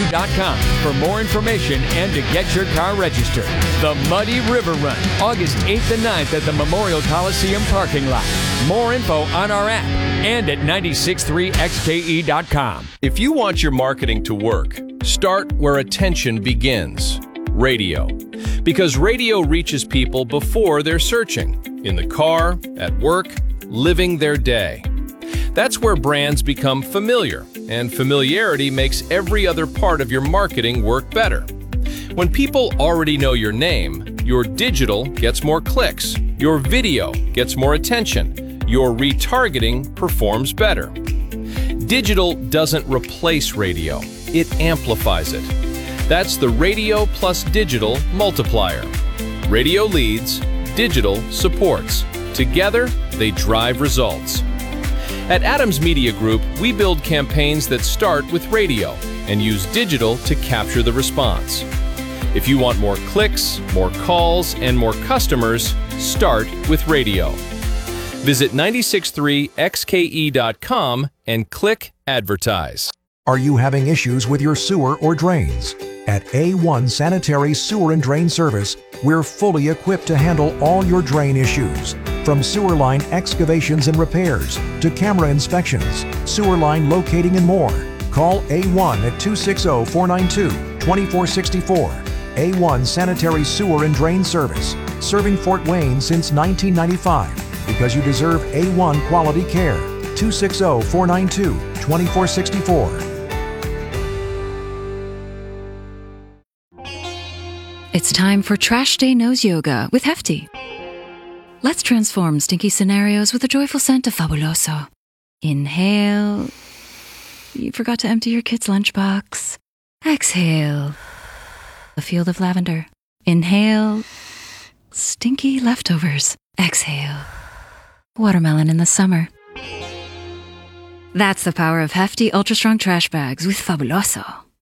XKE.com for more information and to get your car registered. The Muddy River Run, August 8th and 9th at the Memorial Coliseum parking lot. More info on our app and at 963XKE.com. If you want your marketing to work, start where attention begins. Radio. Because radio reaches people before they're searching. In the car, at work, living their day. That's where brands become familiar, and familiarity makes every other part of your marketing work better. When people already know your name, your digital gets more clicks, your video gets more attention, your retargeting performs better. Digital doesn't replace radio, it amplifies it. That's the radio plus digital multiplier. Radio leads, digital supports. Together, they drive results. At Adams Media Group, we build campaigns that start with radio and use digital to capture the response. If you want more clicks, more calls, and more customers, start with radio. Visit 963xke.com and click Advertise. Are you having issues with your sewer or drains? At A1 Sanitary Sewer and Drain Service, we're fully equipped to handle all your drain issues. From sewer line excavations and repairs to camera inspections, sewer line locating and more. Call A1 at 260-492-2464. A1 Sanitary Sewer and Drain Service, serving Fort Wayne since 1995 because you deserve A1 quality care. 260-492-2464. It's time for Trash Day Nose Yoga with Hefty. Let's transform stinky scenarios with the joyful scent of Fabuloso. Inhale. You forgot to empty your kid's lunchbox. Exhale. A field of lavender. Inhale. Stinky leftovers. Exhale. Watermelon in the summer. That's the power of Hefty Ultra Strong Trash Bags with Fabuloso.